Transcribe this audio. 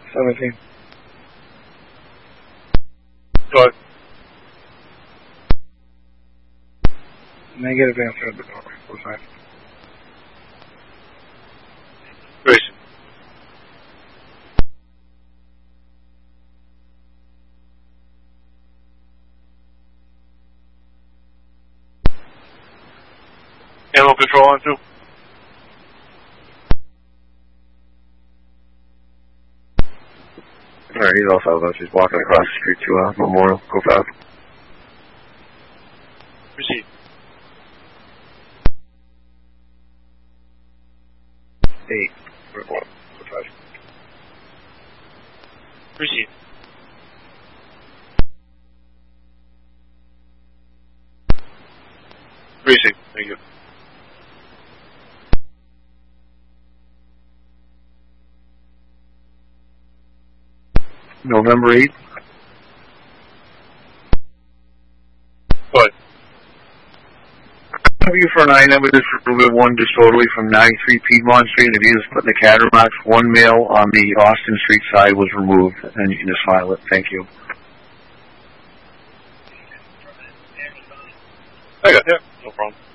17. Go ahead. Negative answer. Okay, 5. Grayson. Animal control on 2. Alright, he's all 5 He's walking across the street to Memorial. Go 5. Proceed. Eight. Go 5. Proceed. Greasy. Thank you. November 8th. Go ahead. W for 9, that was just remove 1 just totally from 93 Piedmont Street. If you just put in the cataracts, 1 male on the Austin Street side was removed, and you can just file it. Thank you. I got that. No problem.